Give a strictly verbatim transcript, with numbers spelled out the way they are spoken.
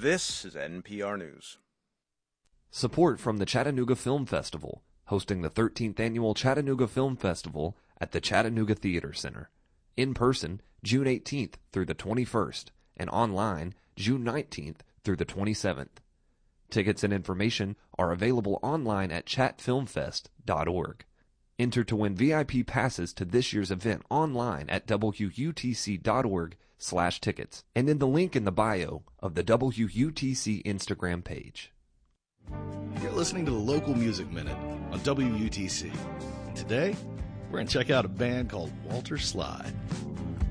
This is N P R News. Support from the Chattanooga Film Festival, hosting the thirteenth Annual Chattanooga Film Festival at the Chattanooga Theater Center. In person, June eighteenth through the twenty-first, and online, June nineteenth through the twenty-seventh. Tickets and information are available online at chat film fest dot org. Enter to win V I P passes to this year's event online at W U T C dot org slash tickets and in the link in the bio of the W U T C Instagram page. You're listening to the Local Music Minute on W U T C. And today, we're going to check out a band called Walter Slide.